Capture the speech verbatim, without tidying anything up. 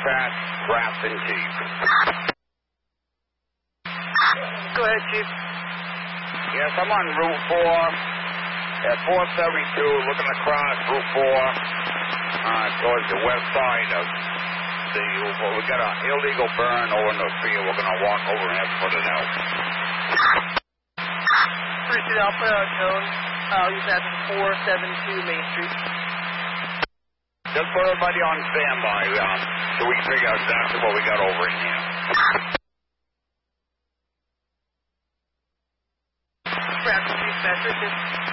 Fat, Grafton, Chief. Go ahead, Chief. Yes, I'm on Route four at four seventy-two, looking across Route four uh, towards the west side of the, we got an illegal burn over in the field. We're going to walk over and have to put it out. Appreciate it. I'll put out a code. Uh, use that four seventy-two Main Street. Just put everybody on standby um, so we can figure out exactly what we got over in here. Grafton, Chief, Patrick.